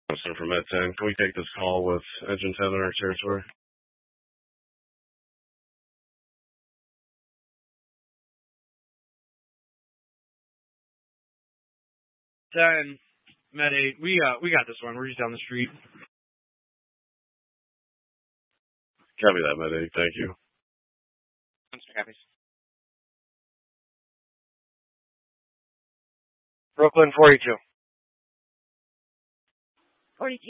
Officer from Med 10. Can we take this call with engine 10 in our territory? Ten, Med 8. We got this one. We're just down the street. Copy that, Med 8. Thank you. Mr. Happy. Brooklyn 42. 42.